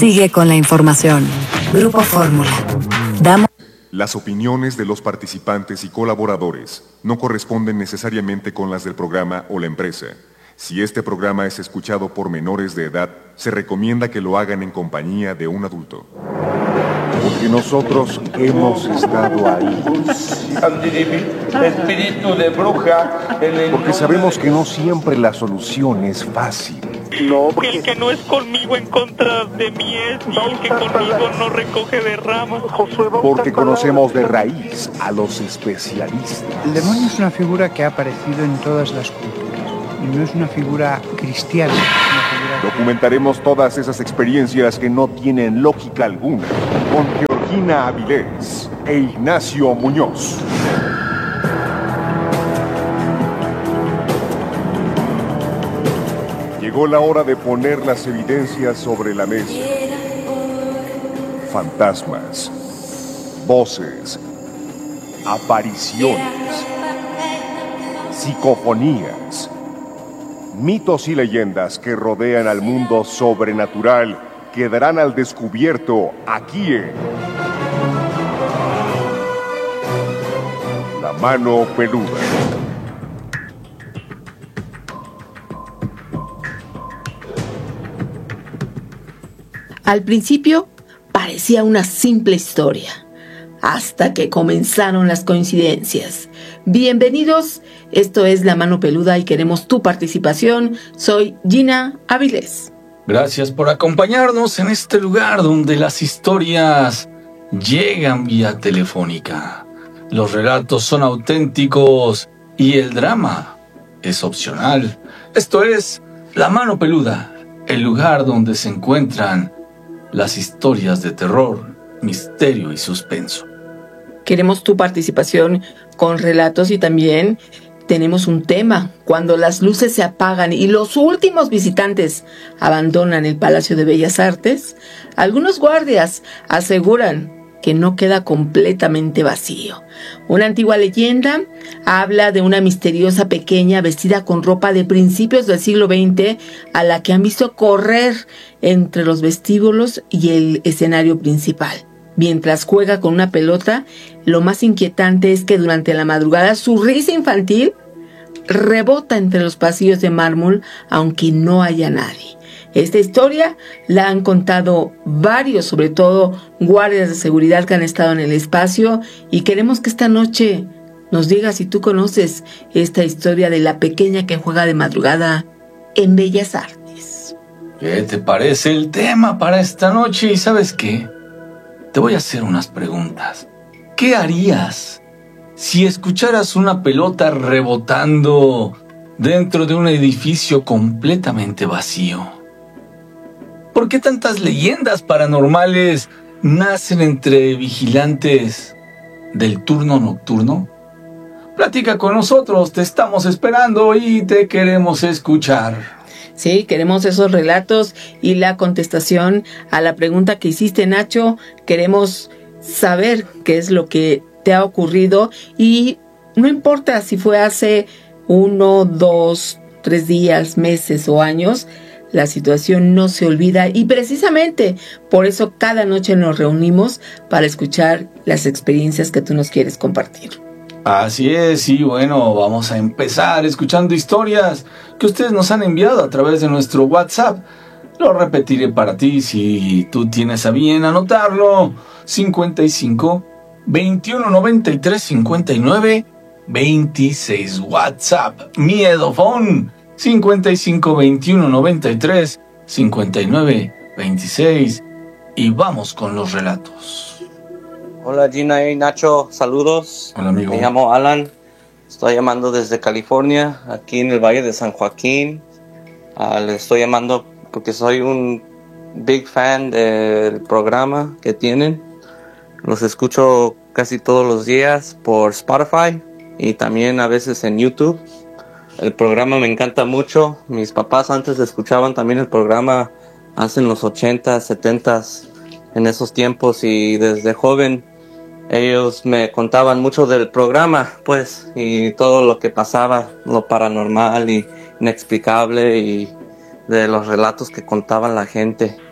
Sigue con la información. Grupo Fórmula. Las opiniones de los participantes y colaboradores no corresponden necesariamente con las del programa o la empresa. Si este programa es escuchado por menores de edad, se recomienda que lo hagan en compañía de un adulto. Porque nosotros hemos estado ahí. Espíritu de bruja. Porque sabemos que no siempre la solución es fácil. No, el que no es conmigo en contra de mí es, y el que conmigo no recoge de ramas. Porque conocemos de raíz a los especialistas. El demonio es una figura que ha aparecido en todas las culturas y no es una figura cristiana. Documentaremos todas esas experiencias que no tienen lógica alguna con Georgina Avilés e Ignacio Muñoz. Llegó la hora de poner las evidencias sobre la mesa. Fantasmas, voces, apariciones, psicofonías, mitos y leyendas que rodean al mundo sobrenatural quedarán al descubierto aquí en La Mano Peluda. Al principio parecía una simple historia, hasta que comenzaron las coincidencias. Bienvenidos, esto es La Mano Peluda y queremos tu participación. Soy Gina Avilés. Gracias por acompañarnos en este lugar donde las historias llegan vía telefónica. Los relatos son auténticos y el drama es opcional. Esto es La Mano Peluda, el lugar donde se encuentran las historias de terror, misterio y suspenso. Queremos tu participación con relatos y también tenemos un tema. Cuando las luces se apagan y los últimos visitantes abandonan el Palacio de Bellas Artes, algunos guardias aseguran que no queda completamente vacío. Una antigua leyenda habla de una misteriosa pequeña vestida con ropa de principios del siglo XX a la que han visto correr entre los vestíbulos y el escenario principal. Mientras juega con una pelota, lo más inquietante es que durante la madrugada su risa infantil rebota entre los pasillos de mármol aunque no haya nadie. Esta historia la han contado varios, sobre todo guardias de seguridad que han estado en el espacio, y queremos que esta noche nos digas si tú conoces esta historia de la pequeña que juega de madrugada en Bellas Artes. ¿Qué te parece el tema para esta noche? ¿Y sabes qué? Te voy a hacer unas preguntas. ¿Qué harías si escucharas una pelota rebotando dentro de un edificio completamente vacío? ¿Por qué tantas leyendas paranormales nacen entre vigilantes del turno nocturno? Platica con nosotros, te estamos esperando y te queremos escuchar. Sí, queremos esos relatos y la contestación a la pregunta que hiciste, Nacho. Queremos saber qué es lo que te ha ocurrido y no importa si fue hace 1, 2, 3 días, meses o años, la situación no se olvida y precisamente por eso cada noche nos reunimos para escuchar las experiencias que tú nos quieres compartir. Así es, y bueno, vamos a empezar escuchando historias que ustedes nos han enviado a través de nuestro WhatsApp. Lo repetiré para ti si tú tienes a bien anotarlo. 55 21 93 59 26 WhatsApp Miedofón 55 21 93 59 26 y vamos con los relatos. Hola Gina y Nacho, saludos. Hola amigo. Me llamo Alan, estoy llamando desde California, aquí en el Valle de San Joaquín. Le estoy llamando porque soy un big fan del programa que tienen. Los escucho casi todos los días por Spotify y también a veces en YouTube. El programa me encanta mucho. Mis papás antes escuchaban también el programa hace en los 80s, 70s, en esos tiempos, y desde joven ellos me contaban mucho del programa, pues, y todo lo que pasaba, lo paranormal y inexplicable, y de los relatos que contaban la gente.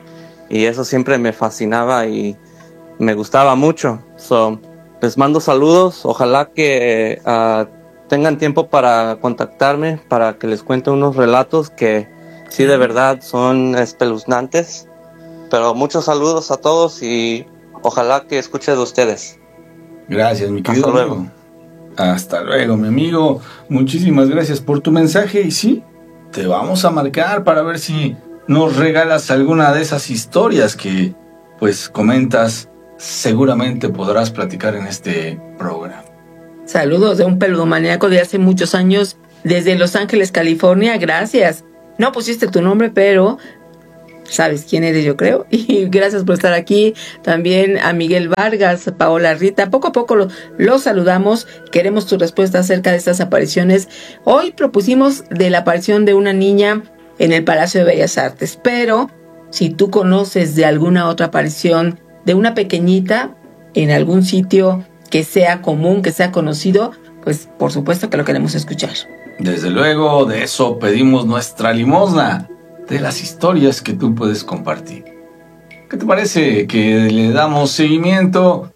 y eso siempre me fascinaba y me gustaba mucho. Les mando saludos, ojalá que tengan tiempo para contactarme, para que les cuente unos relatos que sí de verdad son espeluznantes. Pero muchos saludos a todos y ojalá que escuche de ustedes. Gracias, mi querido Hasta amigo. luego. Hasta luego, mi amigo. Muchísimas gracias por tu mensaje. Y sí, te vamos a marcar para ver si nos regalas alguna de esas historias que, pues, comentas. Seguramente podrás platicar en este programa. Saludos de un peludomaníaco de hace muchos años desde Los Ángeles, California. Gracias. No pusiste tu nombre, pero sabes quién eres, yo creo. Y gracias por estar aquí. También a Miguel Vargas, Paola Rita. Poco a poco los saludamos. Queremos tu respuesta acerca de estas apariciones. Hoy propusimos de la aparición de una niña en el Palacio de Bellas Artes. Pero si tú conoces de alguna otra aparición de una pequeñita en algún sitio que sea común, que sea conocido, pues por supuesto que lo queremos escuchar. Desde luego, de eso pedimos nuestra limosna, de las historias que tú puedes compartir. ¿Qué te parece que le damos seguimiento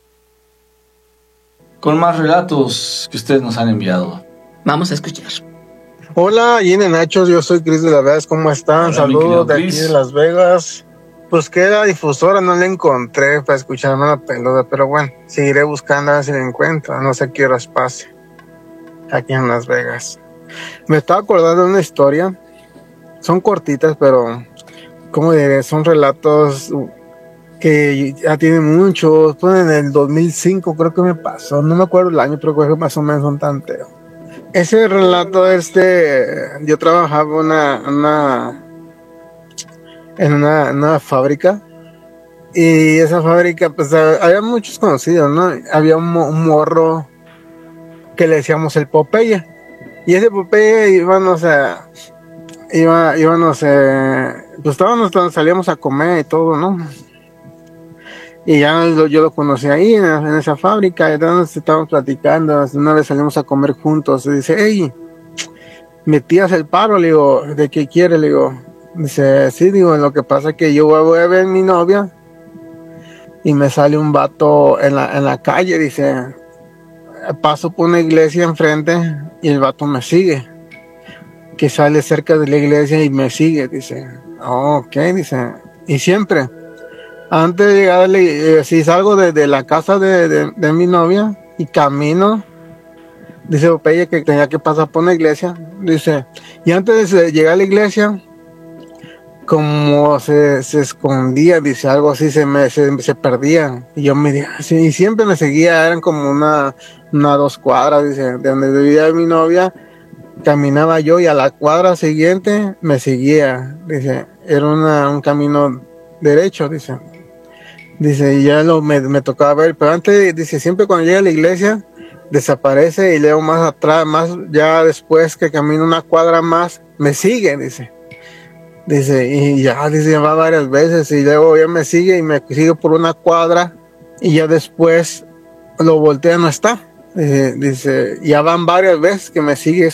con más relatos que ustedes nos han enviado? Vamos a escuchar. Hola, Gina Nachos, yo soy Cris de la Vegas, ¿cómo están? Hola, saludos de aquí Chris. de Las Vegas. Pues que la difusora no la encontré para escucharme la pelota, pero bueno, seguiré buscando a ver si la encuentro, no sé qué horas pase aquí en Las Vegas. Me estaba acordando de una historia, son cortitas, pero ¿cómo diré? Son relatos que ya tienen mucho, pues en el 2005 creo que me pasó, no me acuerdo el año, pero creo que más o menos son tanteo. Ese relato, yo trabajaba en una fábrica, y esa fábrica, pues había muchos conocidos, ¿no? Había un morro que le decíamos el Popeye, y ese Popeye íbamos, pues todos salíamos a comer y todo, ¿no? Y ya yo lo conocí ahí en esa fábrica, y entonces estábamos platicando, una vez salimos a comer juntos, y dice, hey, ¿metías el paro? Le digo, ¿de qué quiere? Le digo, dice, sí, digo, lo que pasa es que yo voy a ver a mi novia, y me sale un vato en la calle, dice, paso por una iglesia enfrente, y el vato me sigue, que sale cerca de la iglesia y me sigue, dice, oh, ok, dice, y siempre, antes de llegar, si salgo de la casa de mi novia y camino, dice Popeye que tenía que pasar por una iglesia, dice, y antes de llegar a la iglesia, como se escondía, dice, algo así, se perdía, y yo me dije, así, y siempre me seguía, eran como una 2 cuadras, dice, de donde vivía mi novia, caminaba yo, y a la cuadra siguiente me seguía, dice, era un camino derecho, dice, y ya me tocaba ver, pero antes, dice, siempre cuando llega a la iglesia, desaparece, y luego más atrás, ya después que camino una cuadra más, me sigue, dice, y ya, dice, va varias veces, y luego ya me sigue, y me sigue por una cuadra, y ya después lo voltea, no está, dice, ya van varias veces que me sigue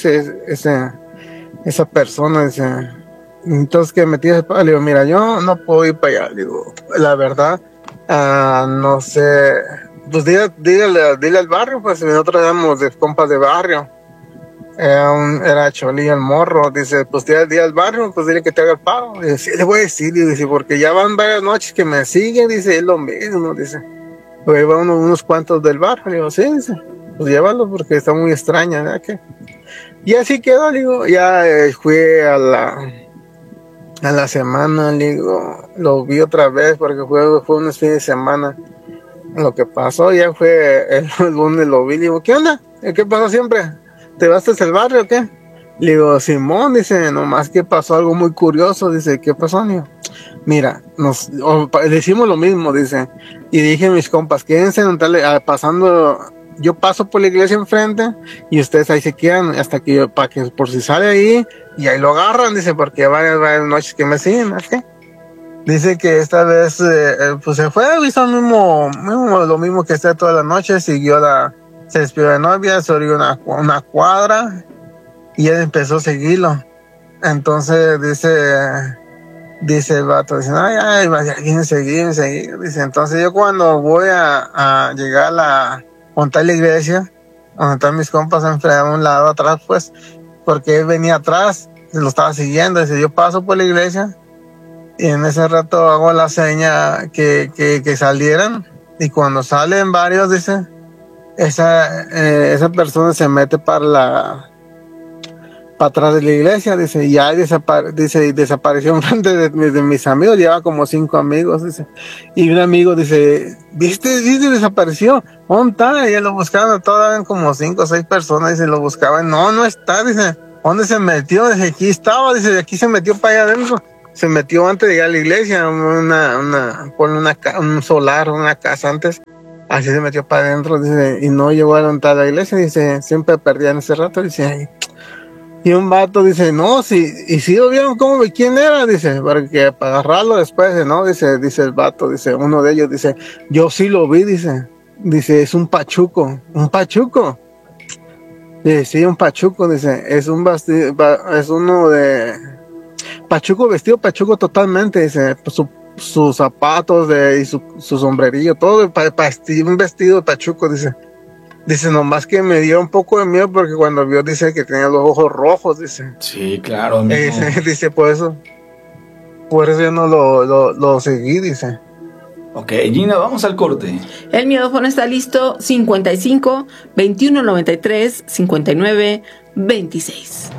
esa persona, dice, entonces que me tira, le digo, mira, yo no puedo ir para allá, digo, la verdad, no sé, pues dile al barrio, pues nosotros éramos de compas de barrio, era Cholí el morro, dice, pues dile al barrio, pues dile que te haga el pago, dice, sí, le voy a decir, dice, porque ya van varias noches que me siguen, dice, es lo mismo, dice, pues van unos cuantos del barrio, le digo, sí, dice, pues llévalo porque está muy extraña, ¿verdad? ¿Qué? Y así quedó, digo, ya fui a la semana, digo, lo vi otra vez porque fue unos fines de semana. Lo que pasó ya fue el lunes, lo vi, digo, ¿qué onda? ¿Qué pasó siempre? ¿Te vas al barrio o qué? Le digo, Simón, dice, nomás que pasó algo muy curioso, dice, ¿qué pasó? Digo, mira, decimos lo mismo, dice, y dije a mis compas, quédense pasando, yo paso por la iglesia enfrente y ustedes ahí se quedan hasta que para que por si sale ahí y ahí lo agarran, dice, porque varias noches que me siguen, ¿qué? Dice que esta vez pues se fue, hizo lo mismo que está toda la noche, se despidió de novia, se abrió una cuadra y él empezó a seguirlo. Entonces dice dice el vato, dice, ay, viene seguir. Dice, entonces yo cuando voy a llegar montar la iglesia, donde están mis compas a un lado atrás, pues, porque él venía atrás, se lo estaba siguiendo, dice, yo paso por la iglesia, y en ese rato hago la seña que salieran, y cuando salen varios, dice, esa persona se mete para atrás de la iglesia, dice, y ahí desapareció un frente de mis amigos, lleva como 5 amigos, dice, y un amigo dice, ¿viste? Desapareció, ¿dónde está? Y lo buscaban, todavía como 5 o 6 personas, dice, lo buscaban, no está, dice, ¿dónde se metió? Dice, aquí estaba, dice, de aquí se metió para allá adentro, se metió antes de llegar a la iglesia, un solar, una casa antes, así se metió para adentro, dice, y no llegó a levantar la iglesia, dice, siempre perdía en ese rato, dice, ay. Y un vato dice, no, y si lo vieron quién era, dice, para agarrarlo después, ¿no? Dice el vato, dice, uno de ellos dice, yo sí lo vi, dice, es un pachuco. Dice, sí, un pachuco, dice, es uno de pachuco, vestido pachuco totalmente, dice, sus zapatos y su sombrerillo, todo, un vestido de pachuco, dice. Dice, nomás que me dio un poco de miedo porque cuando vio, dice que tenía los ojos rojos, dice. Sí, claro, amigo. Dice, por eso yo no lo seguí, dice. Ok, Gina, vamos al corte. El miedófono está listo, 55 21 93 59 26.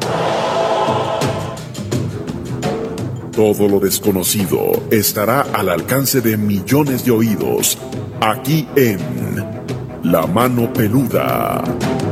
Todo lo desconocido estará al alcance de millones de oídos, aquí en La Mano Peluda.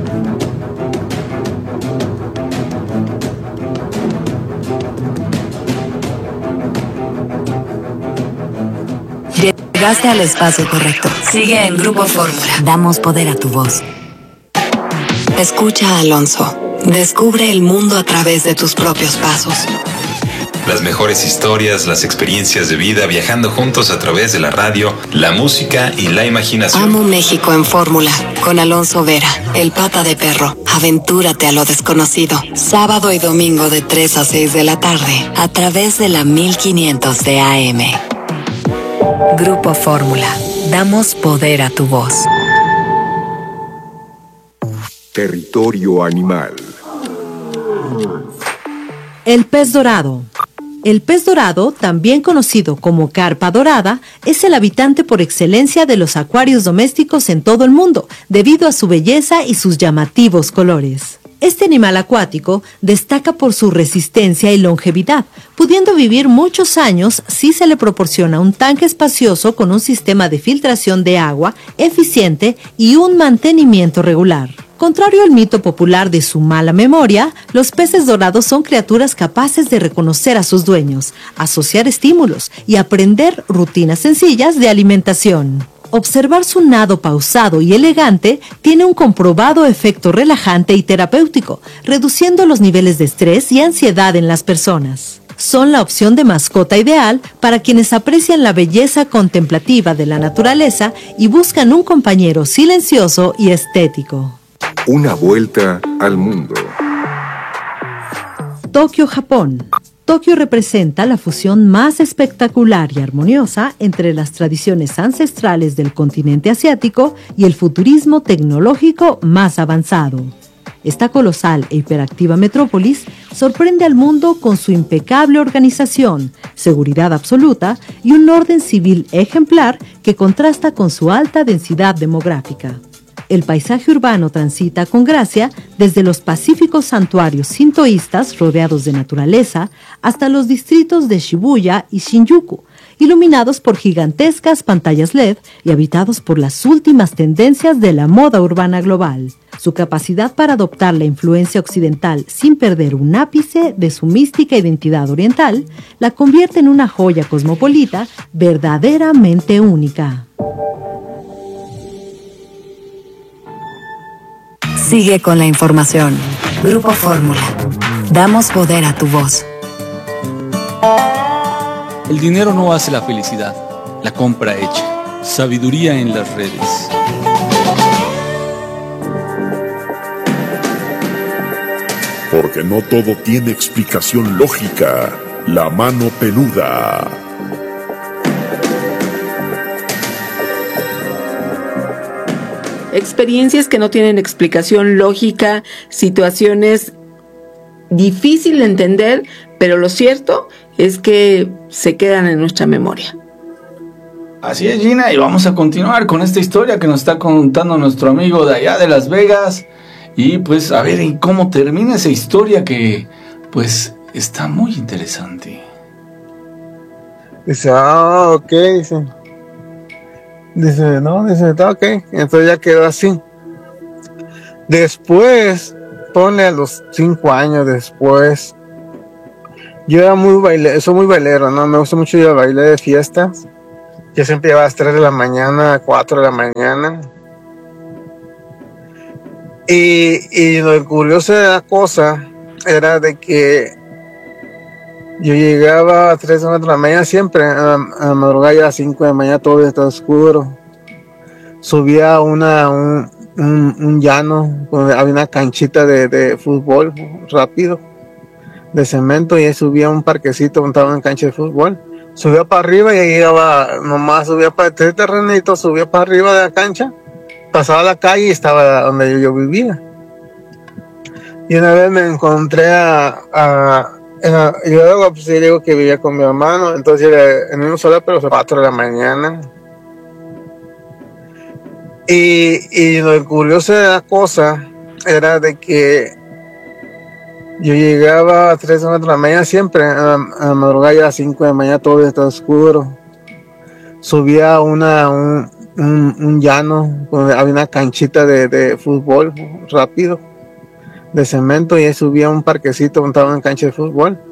Llegaste al espacio correcto. Sigue en Grupo Fórmula. Damos poder a tu voz. Escucha a Alonso. Descubre el mundo a través de tus propios pasos. Las mejores historias, las experiencias de vida, viajando juntos a través de la radio, la música y la imaginación. Amo México en Fórmula, con Alonso Vera, el pata de perro. Aventúrate a lo desconocido. Sábado y domingo de 3 a 6 de la tarde, a través de la 1500 de AM. Grupo Fórmula. Damos poder a tu voz. Territorio animal. El pez dorado. El pez dorado, también conocido como carpa dorada, es el habitante por excelencia de los acuarios domésticos en todo el mundo, debido a su belleza y sus llamativos colores. Este animal acuático destaca por su resistencia y longevidad, pudiendo vivir muchos años si se le proporciona un tanque espacioso con un sistema de filtración de agua eficiente y un mantenimiento regular. Contrario al mito popular de su mala memoria, los peces dorados son criaturas capaces de reconocer a sus dueños, asociar estímulos y aprender rutinas sencillas de alimentación. Observar su nado pausado y elegante tiene un comprobado efecto relajante y terapéutico, reduciendo los niveles de estrés y ansiedad en las personas. Son la opción de mascota ideal para quienes aprecian la belleza contemplativa de la naturaleza y buscan un compañero silencioso y estético. Una vuelta al mundo. Tokio, Japón. Tokio representa la fusión más espectacular y armoniosa entre las tradiciones ancestrales del continente asiático y el futurismo tecnológico más avanzado. Esta colosal e hiperactiva metrópolis sorprende al mundo con su impecable organización, seguridad absoluta y un orden civil ejemplar que contrasta con su alta densidad demográfica. El paisaje urbano transita con gracia desde los pacíficos santuarios sintoístas rodeados de naturaleza hasta los distritos de Shibuya y Shinjuku, iluminados por gigantescas pantallas LED y habitados por las últimas tendencias de la moda urbana global. Su capacidad para adoptar la influencia occidental sin perder un ápice de su mística identidad oriental la convierte en una joya cosmopolita verdaderamente única. Sigue con la información. Grupo Fórmula. Damos poder a tu voz. El dinero no hace la felicidad, la compra hecha. Sabiduría en las redes. Porque no todo tiene explicación lógica. La Mano Peluda. Experiencias que no tienen explicación lógica, situaciones difíciles de entender, pero lo cierto es que se quedan en nuestra memoria. Así es, Gina, y vamos a continuar con esta historia que nos está contando nuestro amigo de allá de Las Vegas. Y pues a ver en cómo termina esa historia que pues está muy interesante. Dice, ok, dice, está ok. Entonces ya quedó así. Después, ponle a los 5 años después, yo era soy muy bailero, ¿no? Me gusta mucho ir a bailar de fiestas. Yo siempre iba a las 3 de la mañana, 4 de la mañana. Y lo curioso de la cosa era de que yo llegaba a 3 de la mañana siempre, a la madrugada ya a 5 de la mañana, todo estaba oscuro. Subía un llano, donde había una canchita de fútbol rápido, de cemento, y ahí subía un parquecito donde estaba una cancha de fútbol. Subía para arriba y ahí llegaba, nomás subía para este terrenito, subía para arriba de la cancha, pasaba la calle y estaba donde yo vivía. Y una vez me encontré yo luego pues yo digo que vivía con mi hermano, entonces era en un solo, pero a las 4 de la mañana. Y lo curioso de la cosa era de que yo llegaba a 3 de la mañana siempre, a la madrugada ya a 5 de la mañana, todo estaba oscuro. Subía un llano, donde había una canchita de fútbol rápido, de cemento, y ahí subía un parquecito donde estaba una cancha de fútbol.